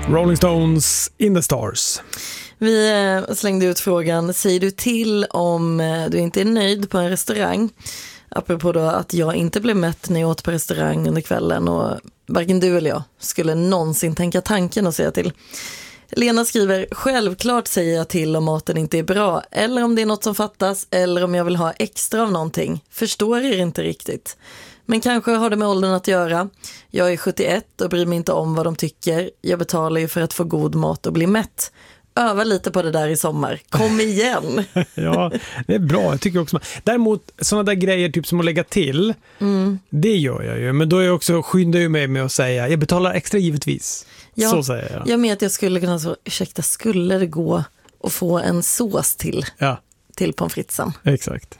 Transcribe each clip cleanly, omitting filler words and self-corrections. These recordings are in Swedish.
Rolling Stones, In the Stars. Vi slängde ut frågan, säger du till om du inte är nöjd på en restaurang? Apropå då att jag inte blev mätt när jag åt på restaurang under kvällen och varken du eller jag skulle någonsin tänka tanken att säga till. Lena skriver, självklart säger jag till om maten inte är bra eller om det är något som fattas eller om jag vill ha extra av någonting. Förstår er inte riktigt. Men kanske har det med åldern att göra. Jag är 71 och bryr mig inte om vad de tycker. Jag betalar ju för att få god mat och bli mätt. Öva lite på det där i sommar. Kom igen. Ja, det är bra. Jag tycker också. Däremot sådana där grejer typ som att lägga till, det gör jag ju. Men då är jag också, skyndar ju mig med att säga, jag betalar extra givetvis. Ja, så säger jag. Jag med att jag skulle kunna så, ursäkta, skulle det gå att få en sås till pommes fritesen? Exakt.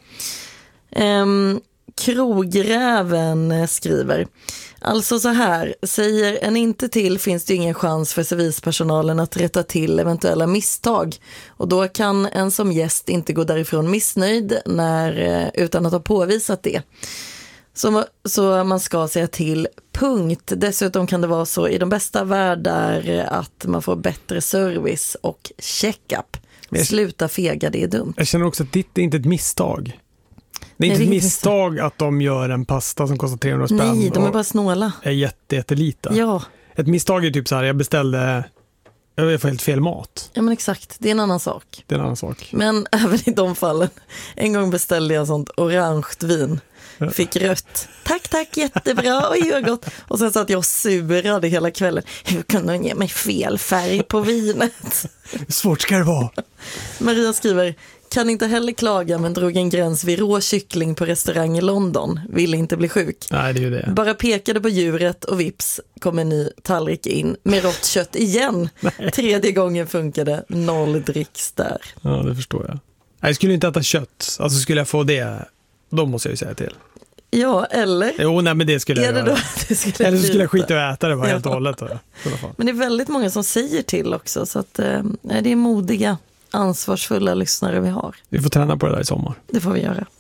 Krogräven skriver, alltså så här, säger en inte till finns det ingen chans för servispersonalen att rätta till eventuella misstag och då kan en som gäst inte gå därifrån missnöjd utan att ha påvisat det. Så man ska säga till, punkt. Dessutom kan det vara så i de bästa världar att man får bättre service och check-up. Sluta fega, det är dumt. Jag känner också att det är inte ett misstag. Det är inte ett misstag att de gör en pasta som kostar 300 spänn. Nej, de är bara snåla. Är jättelite. Ja. Ett misstag är typ så här, jag får helt fel mat. Ja men exakt, det är en annan sak. Det är en annan sak. Men även i de fallen, en gång beställde jag sånt orange vin. Fick rött. Tack, jättebra. Oj, vad gott. Och sen satt jag och surade hela kvällen. Hur kan de ge mig fel färg på vinet? Svårt ska det vara. Maria skriver, kan inte heller klaga men drog en gräns vid rå kyckling på restaurang i London. Ville inte bli sjuk. Nej, det är ju det. Bara pekade på djuret och vips kom en ny tallrik in med rått kött igen. Nej. 3:e gången funkade, 0 dricks där. Ja, det förstår jag. Jag skulle inte äta kött. Alltså skulle jag få det, då måste jag ju säga till. Ja, eller? Jo, nej, men det skulle jag göra. Eller så skulle jag skita och äta det bara helt och hållet. Men det är väldigt många som säger till också. Så att, det är modiga, ansvarsfulla lyssnare vi har. Vi får träna på det där i sommar. Det får vi göra.